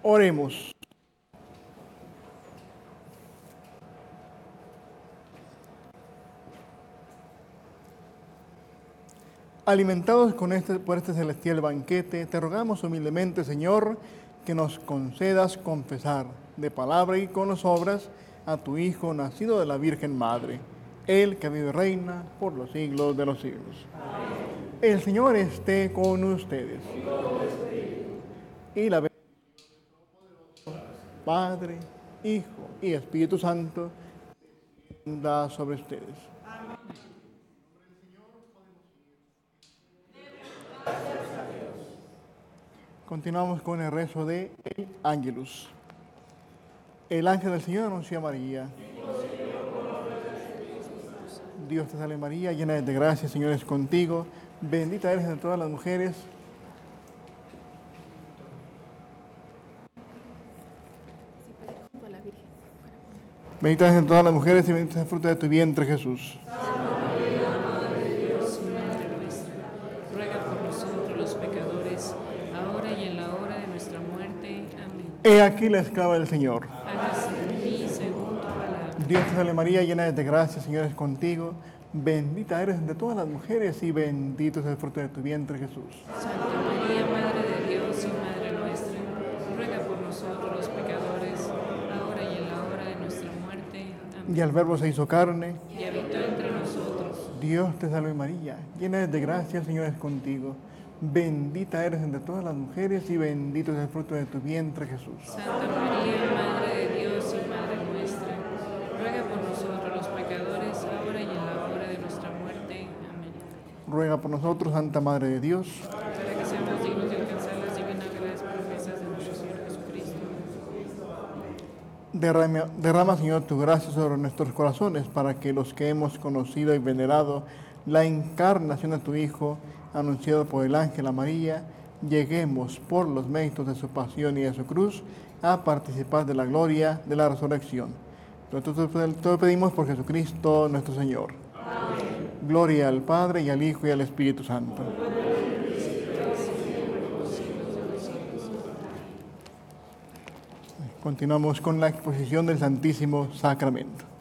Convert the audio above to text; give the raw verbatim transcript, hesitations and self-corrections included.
Oremos. Alimentados con este, por este celestial banquete, te rogamos humildemente, Señor, que nos concedas confesar de palabra y con las obras a tu Hijo, nacido de la Virgen Madre, Él que vive y reina por los siglos de los siglos. Amén. El Señor esté con ustedes. Y la bendición del Padre, Hijo y Espíritu Santo descienda sobre ustedes. Amén. Continuamos con el rezo de el Ángelus. El ángel del Señor anunció a María. Dios te salve María, llena de gracia, el Señor es contigo. Bendita eres entre todas las mujeres. Bendita eres entre todas las mujeres y bendito es el fruto de tu vientre, Jesús. He aquí la esclava del Señor. Hágase en mí según tu palabra. Dios te salve María, llena de gracia, el Señor es contigo. Bendita eres entre todas las mujeres y bendito es el fruto de tu vientre, Jesús. Santa María, Madre de Dios y Madre nuestra, ruega por nosotros los pecadores, ahora y en la hora de nuestra muerte. Amén. Y el Verbo se hizo carne. Y habitó entre nosotros. Dios te salve María, llena eres de gracia, el Señor es contigo. Bendita eres entre todas las mujeres y bendito es el fruto de tu vientre, Jesús. Santa María, Madre de Dios y Madre nuestra, ruega por nosotros los pecadores, ahora y en la hora de nuestra muerte. Amén. Ruega por nosotros, Santa Madre de Dios. Para que seamos dignos de alcanzar las divinas gracias promesas de nuestro Señor Jesucristo. Derrama, derrama, Señor, tu gracia sobre nuestros corazones para que los que hemos conocido y venerado la encarnación de tu Hijo, anunciado por el ángel a María, lleguemos por los méritos de su pasión y de su cruz a participar de la gloria de la resurrección. Nosotros te lo pedimos por Jesucristo nuestro Señor. Amén. Gloria al Padre y al Hijo y al Espíritu Santo. Continuamos con la exposición del Santísimo Sacramento.